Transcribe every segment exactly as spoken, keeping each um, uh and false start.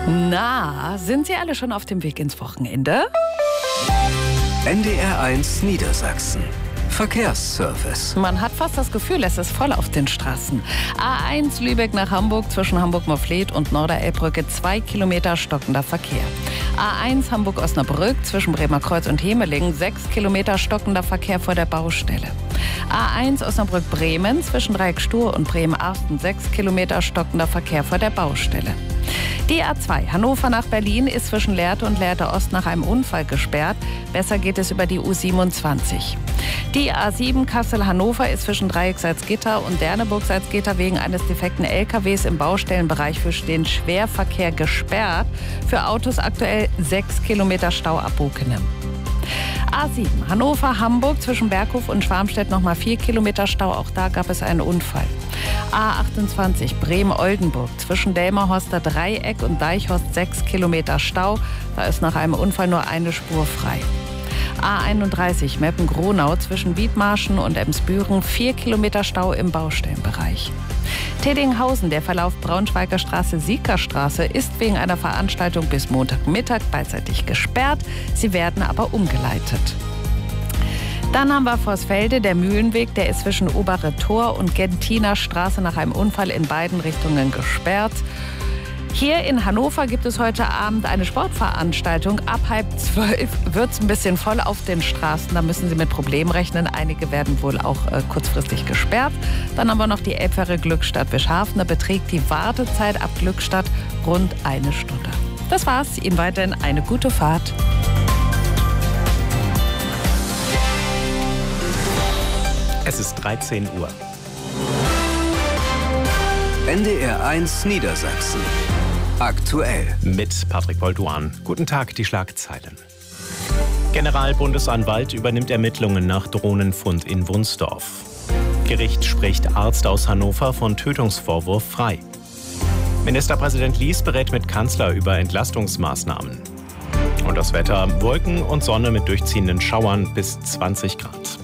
Na, sind Sie alle schon auf dem Weg ins Wochenende? N D R eins Niedersachsen. Verkehrsservice. Man hat fast das Gefühl, es ist voll auf den Straßen. A eins Lübeck nach Hamburg zwischen Hamburg-Morfleet und Norderelbbrücke, zwei Kilometer stockender Verkehr. A eins Hamburg-Osnabrück zwischen Bremerkreuz und Hemeling, sechs Kilometer stockender Verkehr vor der Baustelle. A eins Osnabrück-Bremen zwischen Dreieck-Stur und Bremen-Arsten, sechs Kilometer stockender Verkehr vor der Baustelle. Die A zwei Hannover nach Berlin ist zwischen Lehrte und Lehrte Ost nach einem Unfall gesperrt. Besser geht es über die U siebenundzwanzig. Die A sieben Kassel-Hannover ist zwischen Dreieck-Salzgitter und Derneburg-Salzgitter wegen eines defekten L K Ws im Baustellenbereich für den Schwerverkehr gesperrt. Für Autos aktuell sechs Kilometer Stau ab Bokenem. A sieben Hannover-Hamburg zwischen Berghof und Schwarmstedt nochmal vier Kilometer Stau. Auch da gab es einen Unfall. A achtundzwanzig Bremen-Oldenburg zwischen Delmerhorster Dreieck und Deichhorst sechs Kilometer Stau. Da ist nach einem Unfall nur eine Spur frei. A einunddreißig Meppen-Gronau zwischen Wiedmarschen und Emsbüren vier Kilometer Stau im Baustellenbereich. Teddinghausen, der Verlauf Braunschweiger Straße-Siegerstraße, ist wegen einer Veranstaltung bis Montagmittag beidseitig gesperrt. Sie werden aber umgeleitet. Dann haben wir Vorsfelde, der Mühlenweg, der ist zwischen Obere Tor und Gentiner Straße nach einem Unfall in beiden Richtungen gesperrt. Hier in Hannover gibt es heute Abend eine Sportveranstaltung. Ab halb zwölf wird es ein bisschen voll auf den Straßen. Da müssen Sie mit Problemen rechnen. Einige werden wohl auch äh, kurzfristig gesperrt. Dann haben wir noch die Elbfähre Glückstadt-Wischhafen. Da beträgt die Wartezeit ab Glückstadt rund eine Stunde. Das war's. Ihnen weiterhin eine gute Fahrt. Es ist dreizehn Uhr. N D R eins Niedersachsen. Aktuell. Mit Patrick Bolduan. Guten Tag, die Schlagzeilen. Generalbundesanwalt übernimmt Ermittlungen nach Drohnenfund in Wunsdorf. Gericht spricht Arzt aus Hannover von Tötungsvorwurf frei. Ministerpräsident Lies berät mit Kanzler über Entlastungsmaßnahmen. Und das Wetter: Wolken und Sonne mit durchziehenden Schauern bis zwanzig Grad.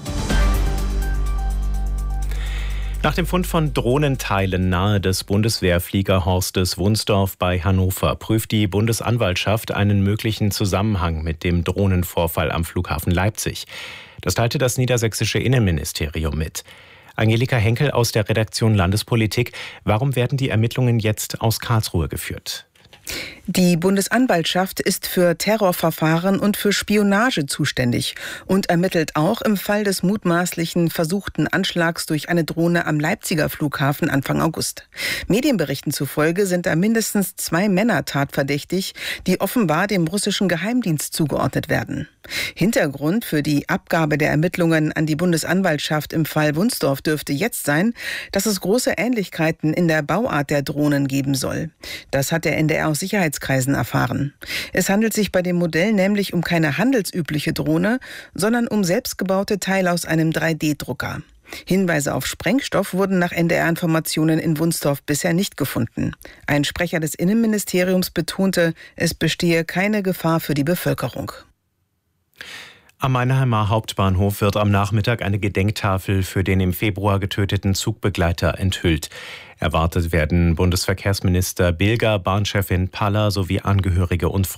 Nach dem Fund von Drohnenteilen nahe des Bundeswehrfliegerhorstes Wunsdorf bei Hannover prüft die Bundesanwaltschaft einen möglichen Zusammenhang mit dem Drohnenvorfall am Flughafen Leipzig. Das teilte das niedersächsische Innenministerium mit. Angelika Henkel aus der Redaktion Landespolitik. Warum werden die Ermittlungen jetzt aus Karlsruhe geführt? Die Bundesanwaltschaft ist für Terrorverfahren und für Spionage zuständig und ermittelt auch im Fall des mutmaßlichen versuchten Anschlags durch eine Drohne am Leipziger Flughafen Anfang August. Medienberichten zufolge sind da mindestens zwei Männer tatverdächtig, die offenbar dem russischen Geheimdienst zugeordnet werden. Hintergrund für die Abgabe der Ermittlungen an die Bundesanwaltschaft im Fall Wunsdorf dürfte jetzt sein, dass es große Ähnlichkeiten in der Bauart der Drohnen geben soll. Das hat der N D R aus Sicherheitskreisen erfahren. Es handelt sich bei dem Modell nämlich um keine handelsübliche Drohne, sondern um selbstgebaute Teile aus einem drei D Drucker. Hinweise auf Sprengstoff wurden nach N D R-Informationen in Wunsdorf bisher nicht gefunden. Ein Sprecher des Innenministeriums betonte, es bestehe keine Gefahr für die Bevölkerung. Am Meinheimer Hauptbahnhof wird am Nachmittag eine Gedenktafel für den im Februar getöteten Zugbegleiter enthüllt. Erwartet werden Bundesverkehrsminister Bilger, Bahnchefin Paller sowie Angehörige und